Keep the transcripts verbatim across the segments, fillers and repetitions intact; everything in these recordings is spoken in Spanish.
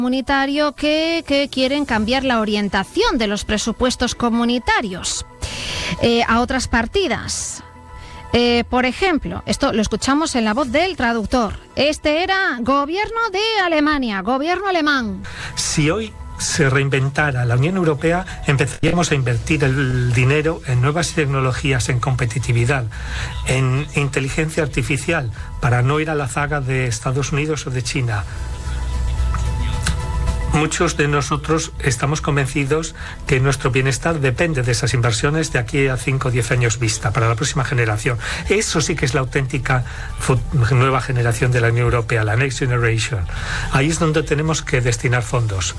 comunitario que, que quieren cambiar la orientación de los presupuestos comunitarios eh, a otras partidas. Eh, por ejemplo, esto lo escuchamos en la voz del traductor. Este era gobierno de Alemania, gobierno alemán. Si hoy se reinventara la Unión Europea, empezaríamos a invertir el dinero en nuevas tecnologías, en competitividad, en inteligencia artificial, para no ir a la zaga de Estados Unidos o de China. Muchos de nosotros estamos convencidos que nuestro bienestar depende de esas inversiones de aquí a cinco o diez años vista, para la próxima generación. Eso sí que es la auténtica nueva generación de la Unión Europea, la Next Generation. Ahí es donde tenemos que destinar fondos.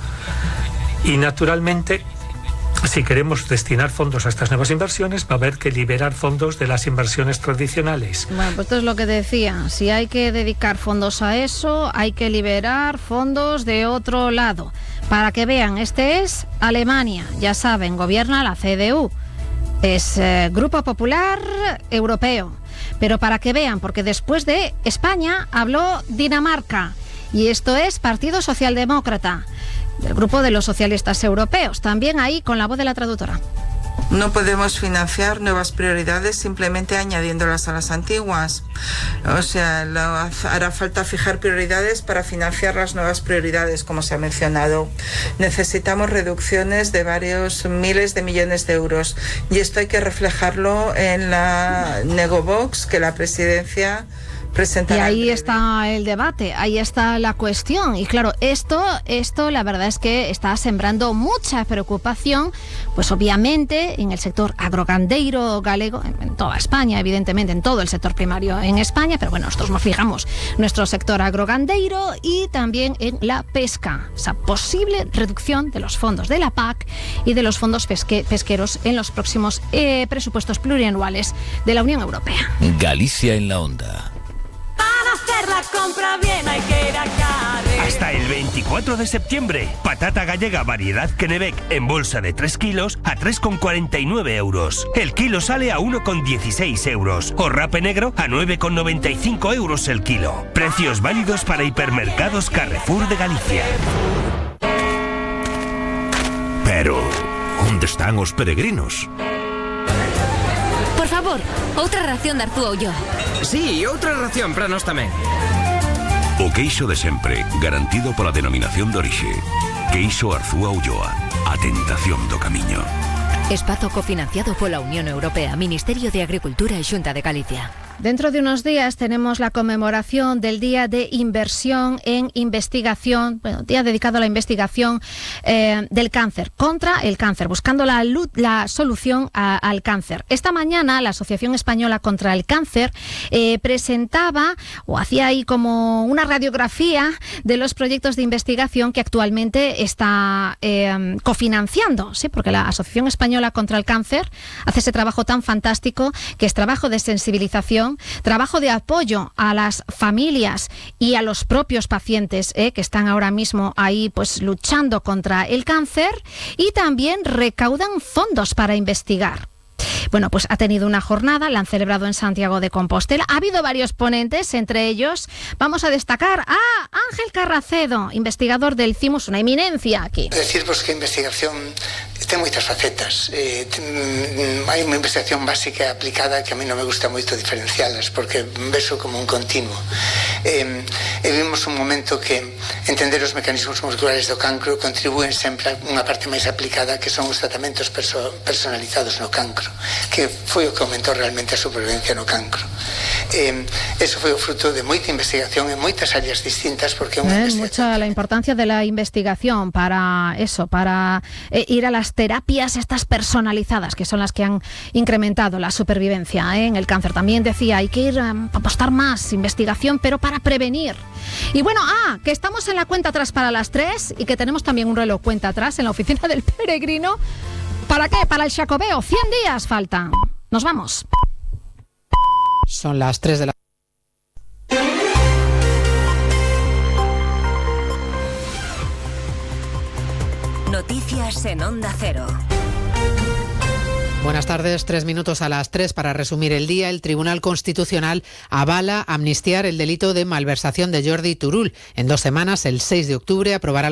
Y naturalmente, si queremos destinar fondos a estas nuevas inversiones, va a haber que liberar fondos de las inversiones tradicionales. Bueno, pues esto es lo que decía. Si hay que dedicar fondos a eso, hay que liberar fondos de otro lado. Para que vean, este es Alemania. Ya saben, gobierna la C D U. Es eh, Grupo Popular Europeo. Pero para que vean, porque después de España habló Dinamarca. Y esto es Partido Socialdemócrata, del grupo de los socialistas europeos, también ahí con la voz de la traductora. No podemos financiar nuevas prioridades simplemente añadiéndolas a las antiguas. O sea, lo, hará falta fijar prioridades para financiar las nuevas prioridades, como se ha mencionado. Necesitamos reducciones de varios miles de millones de euros y esto hay que reflejarlo en la Negobox que la presidencia presentará. Y ahí está el debate, ahí está la cuestión. Y claro, esto, esto la verdad es que está sembrando mucha preocupación, pues obviamente en el sector agrogandeiro galego, en toda España, evidentemente, en todo el sector primario en España, pero bueno, nosotros nos fijamos nuestro sector agrogandeiro y también en la pesca, esa posible reducción de los fondos de la P A C y de los fondos pesque- pesqueros en los próximos eh, presupuestos plurianuales de la Unión Europea. Galicia en la onda. Hacer la compra bien hay que ir a Carre. Hasta el veinticuatro de septiembre, patata gallega variedad Kennebec en bolsa de tres kilos a tres con cuarenta y nueve euros. El kilo sale a uno con dieciséis euros. O rape negro a nueve con noventa y cinco euros el kilo. Precios válidos para hipermercados Carrefour de Galicia. Pero, ¿dónde están os peregrinos? Por favor, outra ración de Arzúa Ulloa. Sí, outra ración para nós tamén. O queixo de sempre, garantido pola denominación de orixe. Queixo Arzúa Ulloa, a tentación do camiño. Espazo cofinanciado pola Unión Europea, Ministerio de Agricultura e Xunta de Galicia. Dentro de unos días tenemos la conmemoración del Día de Inversión en Investigación, bueno, día dedicado a la investigación eh, del cáncer, contra el cáncer, buscando la, la solución a, al cáncer. Esta mañana la Asociación Española contra el Cáncer eh, presentaba o hacía ahí como una radiografía de los proyectos de investigación que actualmente está eh, cofinanciando, ¿sí? Porque la Asociación Española contra el Cáncer hace ese trabajo tan fantástico que es trabajo de sensibilización, trabajo de apoyo a las familias y a los propios pacientes eh, que están ahora mismo ahí pues luchando contra el cáncer, y también recaudan fondos para investigar. Bueno, pues ha tenido una jornada, la han celebrado en Santiago de Compostela. Ha habido varios ponentes, entre ellos vamos a destacar a Ángel Carracedo, investigador del CIMUS, una eminencia aquí. Decirvos que a investigación ten moitas facetas. Eh, ten, hai unha investigación básica e aplicada que a mí non me gusta moito diferencialas, porque veso como un continuo. Eh, e vimos un momento que entender os mecanismos moleculares do cancro contribúen sempre a unha parte máis aplicada, que son os tratamentos perso- personalizados no cancro, que foi o que aumentou realmente a supervivencia no cancro. Eh, eso foi o fruto de moita investigación en moitas áreas distintas, porque é unha eh, mucha la importancia de la investigación para eso, para eh, ir a las terapias estas personalizadas, que son las que han incrementado la supervivencia eh, en el cáncer. También decía, hay que ir a apostar más investigación, pero para prevenir. Y bueno, ah, que estamos en la cuenta atrás para las tres y que tenemos también un reloj cuenta atrás en la oficina del peregrino. ¿Para qué? Para el Xacobeo. cien días faltan. Nos vamos. Son las tres de la... Noticias en Onda Cero. Buenas tardes, tres minutos a las tres para resumir el día. El Tribunal Constitucional avala amnistiar el delito de malversación de Jordi Turull. En dos semanas, el seis de octubre, aprobará la